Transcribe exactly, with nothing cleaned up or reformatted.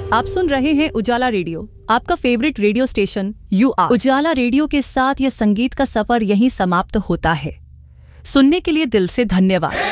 आप सुन रहे हैं उजाला रेडियो, आपका favourite radio station you are. Ujala radio के साथ यह संगीत का सफर यहीं समाप्त होता है। सुनने के लिए दिल से धन्यवाद।